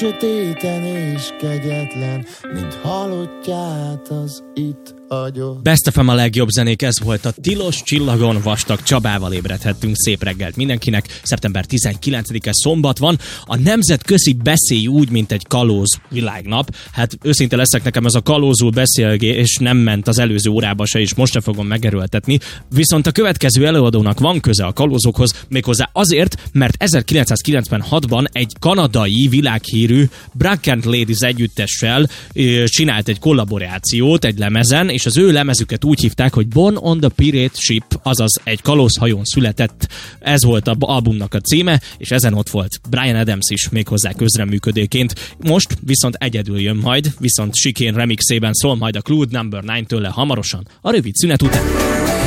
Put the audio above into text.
sötéten és kegyetlen, mint halottját az itt agyod. Best FM a legjobb zenék, ez volt a Tilos Csillagon, Vastag Csabával ébredhettünk. Szép reggelt mindenkinek. Szeptember 19-e szombat van. A nemzetközi beszélj úgy, mint egy kalóz világnap. Hát őszinte leszek, nekem ez a kalózul beszélgés nem ment az előző órába se, és most se fogom megerőltetni. Viszont a következő előadónak van köze a kalózokhoz, méghozzá azért, mert 1996-ban egy kanadai világhírű Brackant Ladies együttessel csinált egy kollaborációt egy lemezen, és az ő lemezüket úgy hívták, hogy Born on the Pirate Ship, azaz egy kalózhajón született. Ez volt az albumnak a címe, és ezen ott volt Bryan Adams is, méghozzá közreműködőként. Most viszont egyedül jön majd, viszont Chicane remixében szól majd a Clue Number 9 tőle hamarosan, a rövid szünet után.